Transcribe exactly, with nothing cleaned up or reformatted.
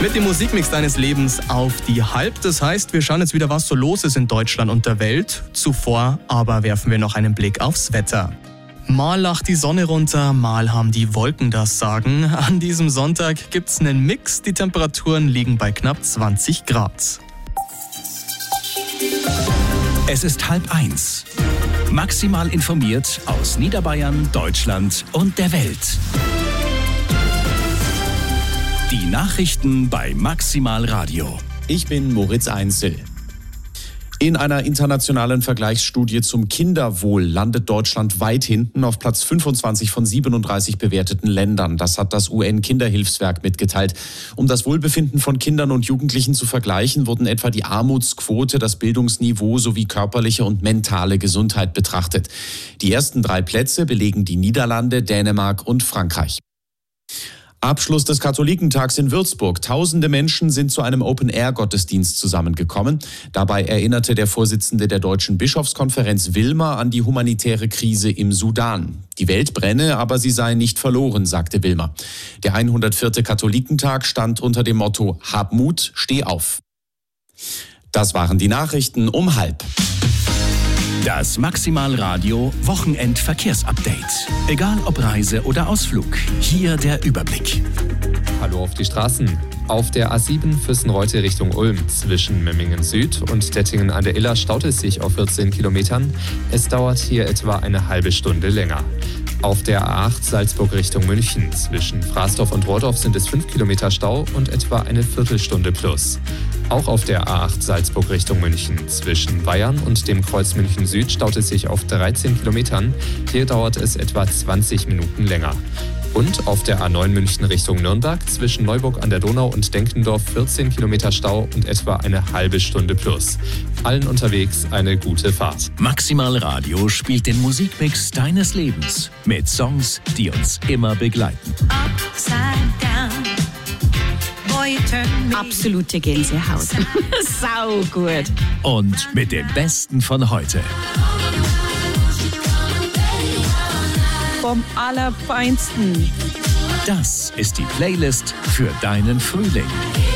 Mit dem Musikmix deines Lebens auf die Halb. Das heißt, wir schauen jetzt wieder, was so los ist in Deutschland und der Welt. Zuvor aber werfen wir noch einen Blick aufs Wetter. Mal lacht die Sonne runter, mal haben die Wolken das Sagen. An diesem Sonntag gibt's einen Mix. Die Temperaturen liegen bei knapp zwanzig Grad. Es ist halb eins. Maximal informiert aus Niederbayern, Deutschland und der Welt. Die Nachrichten bei Maximal Radio. Ich bin Moritz Einzel. In einer internationalen Vergleichsstudie zum Kinderwohl landet Deutschland weit hinten auf Platz fünfundzwanzig von siebenunddreißig bewerteten Ländern. Das hat das U N-Kinderhilfswerk mitgeteilt. Um das Wohlbefinden von Kindern und Jugendlichen zu vergleichen, wurden etwa die Armutsquote, das Bildungsniveau sowie körperliche und mentale Gesundheit betrachtet. Die ersten drei Plätze belegen die Niederlande, Dänemark und Frankreich. Abschluss des Katholikentags in Würzburg. Tausende Menschen sind zu einem Open-Air-Gottesdienst zusammengekommen. Dabei erinnerte der Vorsitzende der Deutschen Bischofskonferenz Wilmer an die humanitäre Krise im Sudan. Die Welt brenne, aber sie sei nicht verloren, sagte Wilmer. Der hundertvierte Katholikentag stand unter dem Motto Hab Mut, steh auf. Das waren die Nachrichten um halb. Das Maximal Radio Wochenend-Verkehrsupdate. Egal ob Reise oder Ausflug, hier der Überblick. Hallo auf die Straßen. Auf der A sieben Füssen-Reute Richtung Ulm zwischen Memmingen Süd und Dettingen an der Iller staut es sich auf vierzehn Kilometern. Es dauert hier etwa eine halbe Stunde länger. Auf der A acht Salzburg Richtung München zwischen Frasdorf und Rohrdorf sind es fünf Kilometer Stau und etwa eine Viertelstunde plus. Auch auf der A acht Salzburg Richtung München zwischen Bayern und dem Kreuz München Süd staut es sich auf dreizehn Kilometern. Hier dauert es etwa zwanzig Minuten länger. Und auf der A neun München Richtung Nürnberg zwischen Neuburg an der Donau und Denkendorf vierzehn Kilometer Stau und etwa eine halbe Stunde plus. Allen unterwegs eine gute Fahrt. Maximal Radio spielt den Musikmix deines Lebens mit Songs, die uns immer begleiten. Absolute Gänsehaut. Sau gut. Und mit dem Besten von heute. Vom Allerfeinsten. Das ist die Playlist für deinen Frühling.